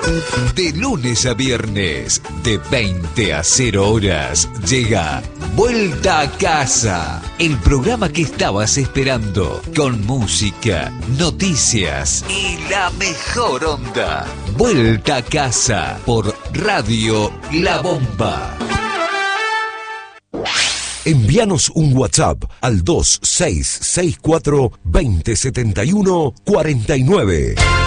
De lunes a viernes, de 20 a 0 horas, llega Vuelta a Casa, el programa que estabas esperando, con música, noticias y la mejor onda. Vuelta a Casa por Radio La Bomba. Envíanos un WhatsApp al 2664 2071 49.